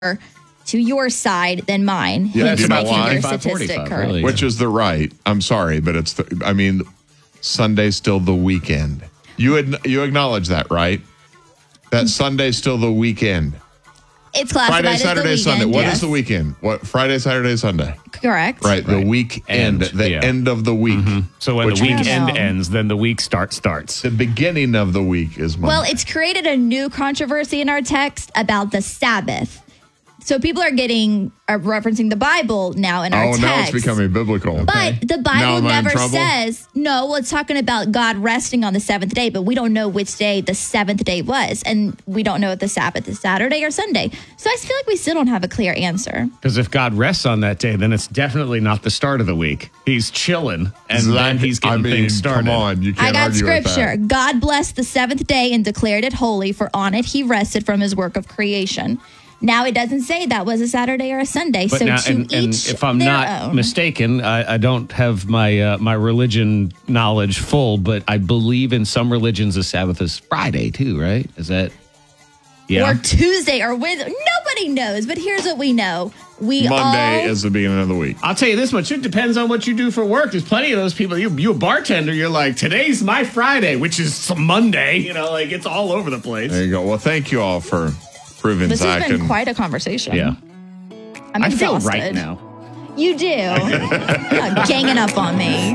to your side than mine. Yeah, Hence you know making why? your 45, statistic 45, correct. really. Which is the right. I'm sorry, but Sunday's still the weekend. You acknowledge that, right? That Sunday's still the weekend. It's classified Friday, as Saturday, the weekend, Sunday. What yes. is the weekend? What Friday, Saturday, Sunday? Correct. Right, the weekend, the end of the week. So when Which the means weekend No. ends, then the week starts. the beginning of the week is Monday. Well, it's created a new controversy in our text about the Sabbath. So people are referencing the Bible now in our text. Now it's becoming biblical. But the Now Bible am I in never trouble? says, no, it's talking about God resting on the seventh day, but we don't know which day the seventh day was. And we don't know if the Sabbath is Saturday or Sunday. So I feel like we still don't have a clear answer. Because if God rests on that day, then it's definitely not the start of the week. He's chilling, and then he's getting things started. Come on, you can't I got argue with scripture. that. God blessed the seventh day and declared it holy, for on it he rested from his work of creation. Now it doesn't say that was a Saturday or a Sunday. But so now, to and each if I'm their not own. mistaken, I don't have my religion knowledge full, but I believe in some religions the Sabbath is Friday too, right? Is that? Yeah. Or Tuesday or Wednesday. Nobody knows, but here's what we know. Monday is the beginning of the week. I'll tell you this much. It depends on what you do for work. There's plenty of those people. You a bartender, you're like, today's my Friday, which is some Monday. You know, like it's all over the place. There you go. Well, thank you all for proving This Zach. has been quite a conversation. Yeah. I'm I feel exhausted. right now. You do. You're not ganging up on me.